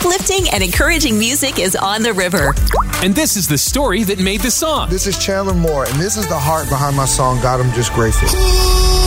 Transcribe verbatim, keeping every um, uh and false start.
uplifting and encouraging music is on the river. And this is the story that made the song. This is Chandler Moore, and this is the heart behind my song, God, I'm Just Grateful.